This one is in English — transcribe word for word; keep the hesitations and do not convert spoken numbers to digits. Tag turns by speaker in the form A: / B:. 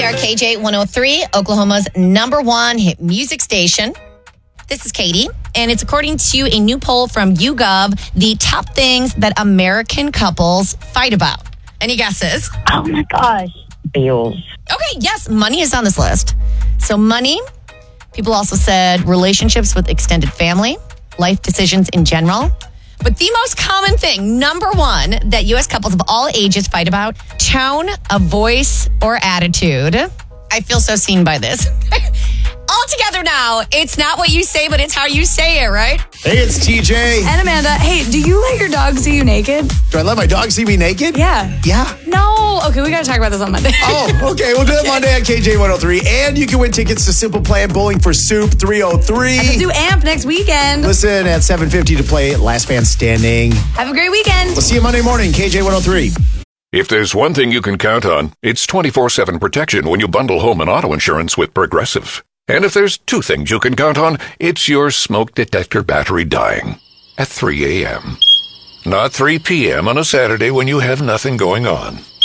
A: are K J one oh three, Oklahoma's number one hit music station. This is Katie, and it's according to a new poll from YouGov, the top things that American couples fight about. Any guesses?
B: Oh my gosh. Bills.
A: Okay, yes, money is on this list. So money, people also said relationships with extended family, life decisions in general. But the most common thing, number one, that U S couples of all ages fight about, tone of voice or attitude. I feel so seen by this. All together now, it's not what you say, but it's how you say it, right?
C: Hey, it's T J.
D: And Amanda. Hey, do you let your dog see you naked?
C: Do I let my dog see me naked?
D: Yeah.
C: Yeah.
D: No. Okay, we got to talk about this on Monday.
C: Oh, okay. We'll do it Monday at K J one oh three. And you can win tickets to Simple Plan Bowling for Soup three oh three.
D: Let's do A M P next weekend.
C: Listen at seven fifty to play Last Man Standing.
D: Have a great weekend.
C: We'll see you Monday morning, K J one oh three.
E: If there's one thing you can count on, it's twenty-four seven protection when you bundle home and auto insurance with Progressive. And if there's two things you can count on, it's your smoke detector battery dying at three a.m. Not three p.m. on a Saturday when you have nothing going on.